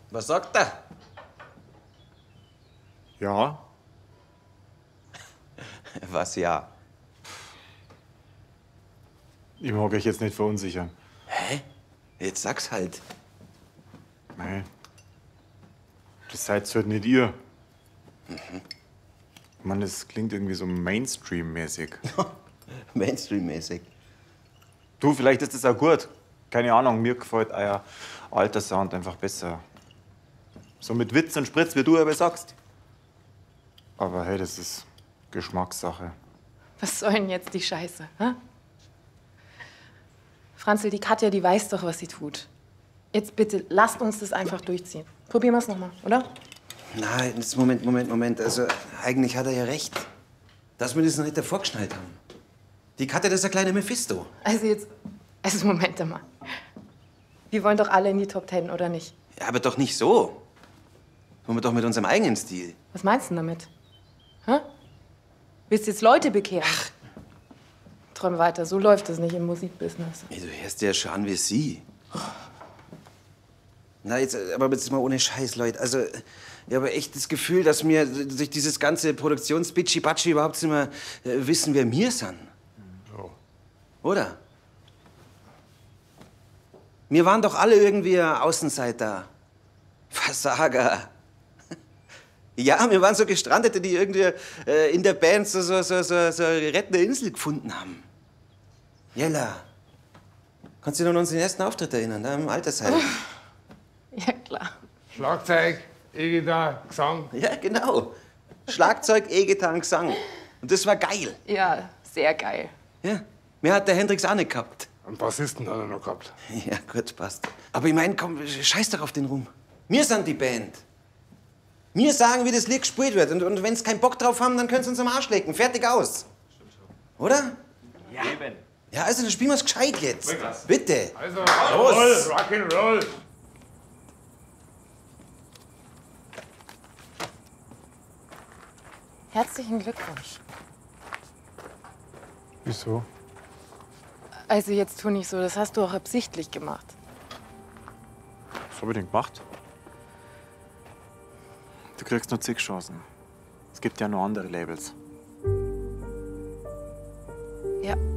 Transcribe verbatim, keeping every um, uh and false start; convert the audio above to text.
Was sagt er? Ja. Was ja? Ich mag euch jetzt nicht verunsichern. Hä? Jetzt sag's halt. Nein. Das seid halt nicht ihr. Mhm. Mann, das klingt irgendwie so Mainstream-mäßig. Mainstream-mäßig. Du, vielleicht ist das auch gut. Keine Ahnung, mir gefällt euer alter Sound einfach besser. So mit Witz und Spritz, wie du aber sagst. Aber hey, das ist Geschmackssache. Was soll denn jetzt die Scheiße, hä? Franzl, die Katja, die weiß doch, was sie tut. Jetzt bitte, lasst uns das einfach durchziehen. Probieren wir es nochmal, oder? Nein, jetzt Moment, Moment, Moment. Also, eigentlich hat er ja recht. Dass wir das noch nicht davor geschnallt haben. Die Katja, das ist ein kleiner Mephisto. Also jetzt, also Moment mal. Wir wollen doch alle in die Top Ten, oder nicht? Ja, aber doch nicht so. Wollen wir doch mit unserem eigenen Stil. Was meinst du denn damit? Hä? Willst du jetzt Leute bekehren? Ach. Träum weiter, so läuft das nicht im Musikbusiness. Ey, du hörst dir ja schon an wie sie. Na, jetzt, aber jetzt mal ohne Scheiß, Leute. Also, ich habe echt das Gefühl, dass wir durch dieses ganze Produktions-Bitschi-Batschi überhaupt nicht mehr äh, wissen, wer wir sind. Ja. Oder? Wir waren doch alle irgendwie Außenseiter. Versager. Ja, wir waren so Gestrandete, die irgendwie äh, in der Band so, so, so, so, so eine rettende Insel gefunden haben. Jella, kannst du dich noch an unseren ersten Auftritt erinnern, da im Altersheim? Ja, klar. Schlagzeug, E-Gitarre, Gesang. Ja, genau. Schlagzeug, E-Gitarre, Gesang. Und das war geil. Ja, sehr geil. Ja, mir hat der Hendrix auch nicht gehabt. Einen Bassisten hat er noch gehabt. Ja, gut, passt. Aber ich meine, komm, scheiß doch auf den Ruhm. Wir sind die Band. Wir sagen, wie das Lied gespielt wird. Und, und wenn sie keinen Bock drauf haben, dann können sie uns am Arsch lecken. Fertig aus. Oder? Ja. Eben. Ja, also dann spielen wir es gescheit jetzt. Bitte. Also, Los. Roll, Rock'n'Roll. Herzlichen Glückwunsch. Wieso? Also jetzt tu nicht so, das hast du auch absichtlich gemacht. Was hab ich denn gemacht? Du kriegst nur zig Chancen. Es gibt ja noch andere Labels. Ja,